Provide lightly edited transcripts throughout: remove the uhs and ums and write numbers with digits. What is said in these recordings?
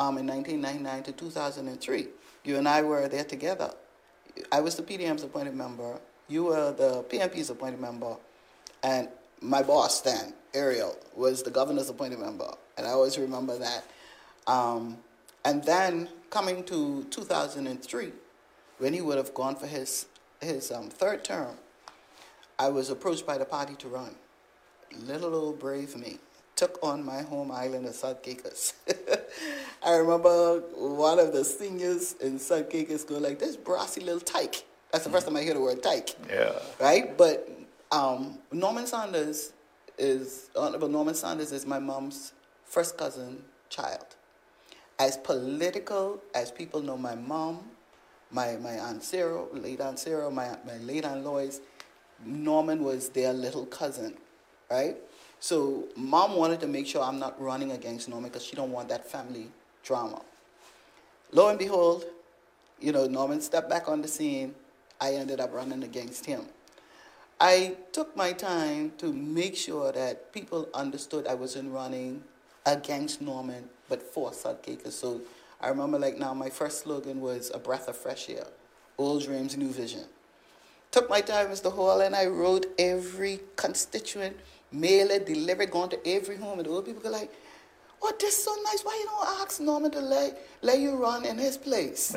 in 1999 to 2003. You and I were there together. I was the PDM's appointed member. You were the PNP's appointed member. And my boss then, Ariel, was the governor's appointed member. And I always remember that. And then coming to 2003, when he would have gone for his third term, I was approached by the party to run. Little old brave me took on my home island of South Caicos. I remember one of the seniors in South Caicos go like, this brassy little tyke. That's the first time I hear the word tyke. Yeah. Right? But Honorable Norman Sanders is my mom's first cousin child. As political as people know my mom, my Aunt Sarah, late Aunt Sarah, my late Aunt Lois, Norman was their little cousin, right? So Mom wanted to make sure I'm not running against Norman because she don't want that family drama. Lo and behold, Norman stepped back on the scene. I ended up running against him. I took my time to make sure that people understood I wasn't running against Norman, but for South Caicos. So I remember my first slogan was a breath of fresh air, old dreams, new vision. Took my time, Mr. Hall, and I wrote every constituent, mail it, deliver it, gone to every home, and the old people go like, oh, this is so nice, why you don't ask Norman to let you run in his place,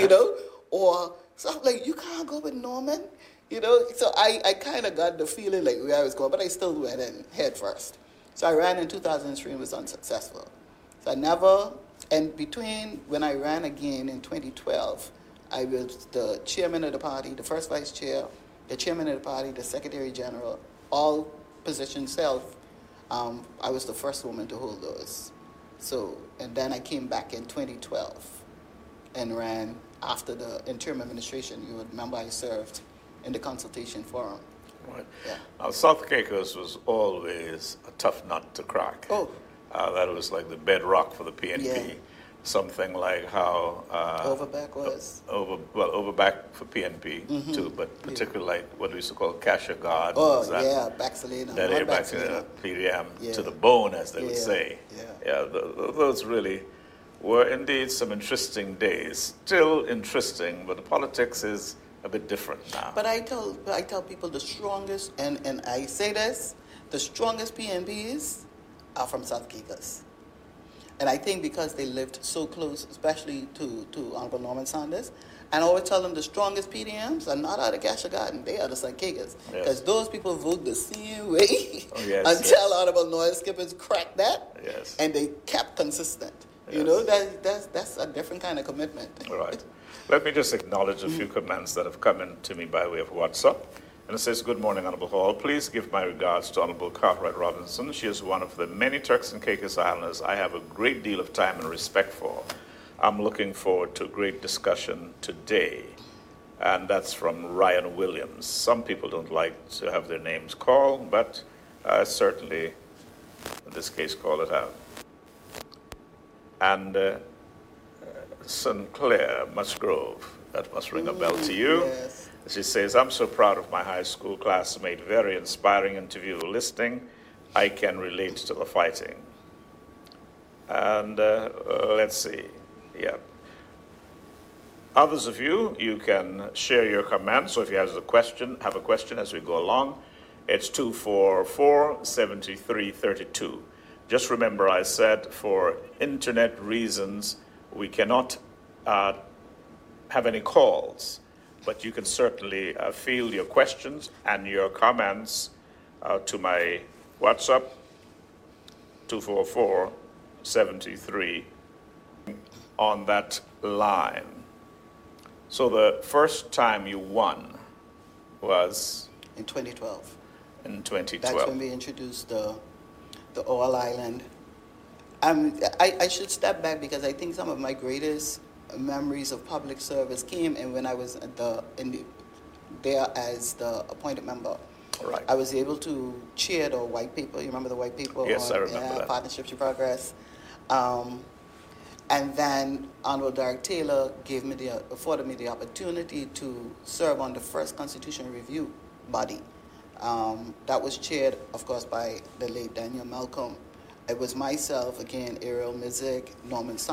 Or stuff like, you can't go with Norman, So I kind of got the feeling like where I was going, but I still went in head first. So I ran in 2003 and was unsuccessful. So I never, and between when I ran again in 2012, I was the chairman of the party, the first vice chair, the chairman of the party, the secretary general, all positions held. I was the first woman to hold those. So, and then I came back in 2012 and ran after the interim administration. You would remember I served in the consultation forum. Right. Yeah. Now, South Caicos was always a tough nut to crack. Oh. That was like the bedrock for the PNP. Yeah. Something like how Overback was Overback for PNP too, but particularly like what we used to call Cassia Guard. Oh yeah, Baxalina. That area back to PDM to the bone, as they would say. Those really were indeed some interesting days. Still interesting, but the politics is a bit different now. But I tell people the strongest, and I say this, the strongest PNPs are from South Caicos. And I think because they lived so close, especially to Honorable Norman Sanders, and I always tell them the strongest PDMs are not out of Cassia Garden, they are the South Caicos. Because those people vote the same way until Honorable Norman Skippers cracked that, and they kept consistent. That's a different kind of commitment. All right. Let me just acknowledge a few comments that have come in to me by way of WhatsApp. And it says, good morning, Honorable Hall. Please give my regards to Honorable Cartwright Robinson. She is one of the many Turks and Caicos Islanders I have a great deal of time and respect for. I'm looking forward to a great discussion today. And that's from Ryan Williams. Some people don't like to have their names called, but certainly, in this case, call it out. And Sinclair Musgrove, that must ring a bell to you. Yes. She says, I'm so proud of my high school classmate. Very inspiring interview. Listening, I can relate to the fighting. And let's see. Yeah. Others of you, you can share your comments. So if you have a question as we go along, it's 244-7332. Just remember, I said for internet reasons, we cannot have any calls. But you can certainly field your questions and your comments to my WhatsApp, 244-73, on that line. So the first time you won was? In 2012. In 2012. That's when we introduced the All Island. I should step back because I think some of my greatest memories of public service came in when I was there as the appointed member. Right. I was able to chair the white paper. You remember the white paper? Yes, I remember that. Partnerships in Progress. And then Honorable Derek Taylor afforded me the opportunity to serve on the first Constitutional Review body. That was chaired, of course, by the late Daniel Malcolm. It was myself, again, Ariel Mizik, Norman Sanders.